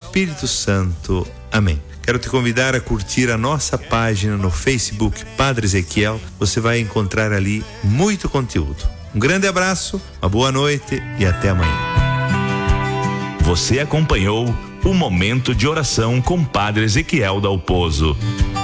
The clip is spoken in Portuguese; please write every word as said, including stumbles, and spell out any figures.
Espírito Santo. Amém. Quero te convidar a curtir a nossa página no Facebook Padre Ezequiel. Você vai encontrar ali muito conteúdo. Um grande abraço, uma boa noite e até amanhã. Você acompanhou o Momento de Oração com Padre Ezequiel Dalpozo.